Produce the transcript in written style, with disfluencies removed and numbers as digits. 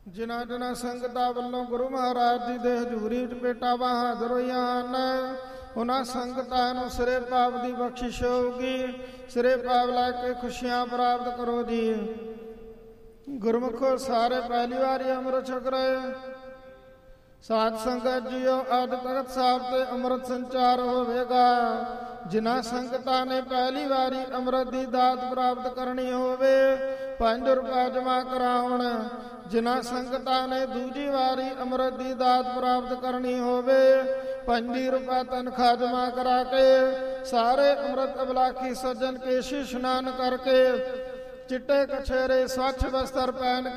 ਜਿਨ੍ਹਾਂ ਜਿਨ੍ਹਾਂ ਸੰਗਤਾਂ ਵੱਲੋਂ ਗੁਰੂ ਮਹਾਰਾਜ ਜੀ ਦੇ ਹਜ਼ੂਰੀ ਵਿੱਚ ਭੇਟਾਵਾਂ ਹਾਜ਼ਰ ਹੋਈਆਂ ਹਨ, ਉਹਨਾਂ ਸੰਗਤਾਂ ਨੂੰ ਸਿਰੇ ਪਾਪ ਦੀ ਬਖਸ਼ਿਸ਼ ਹੋਊਗੀ। ਸਿਰੇ ਪਾਪ ਲੈ ਕੇ ਖੁਸ਼ੀਆਂ ਪ੍ਰਾਪਤ ਕਰੋ ਜੀ। ਗੁਰਮੁਖੋ ਸਾਰੇ ਪਹਿਲੀ ਵਾਰੀ ਅੰਮ੍ਰਿਤ ਛਕ ਰਹੇ ਸਾਧ ਸੰਗਤ ਜੀਓ, ਅੱਜ ਤਖਤ ਸਾਹਿਬ ਤੇ ਅੰਮ੍ਰਿਤ ਸੰਚਾਰ ਹੋਵੇਗਾ। ਜਿਨ੍ਹਾਂ ਸੰਗਤਾਂ ਨੇ ਪਹਿਲੀ ਵਾਰੀ ਅੰਮ੍ਰਿਤ ਦੀ ਦਾਤ ਪ੍ਰਾਪਤ ਕਰਨੀ ਹੋਵੇ 5 ਰੁਪਏ ਜਮ੍ਹਾਂ ਕਰਾਉਣ। ਜਿਨ੍ਹਾਂ ਸੰਗਤਾਂ ਨੇ ਦੂਜੀ ਵਾਰੀ ਅੰਮ੍ਰਿਤ ਦੀ ਦਾਤ ਪ੍ਰਾਪਤ ਕਰਨੀ ਹੋਵੇ 25 ਰੁਪਏ ਤਨਖਾਹ ਜਮ੍ਹਾਂ ਕਰਾ ਕੇ ਸਾਰੇ ਅੰਮ੍ਰਿਤ ਅਬਲਾਖੀ ਸੱਜਣ ਕੇਸ਼ੀ ਇਸ਼ਨਾਨ ਕਰਕੇ ਚਿੱਟੇ ਕਛੇਰੇ ਸਵੱਛ ਵਸਤਰ ਪਹਿਨ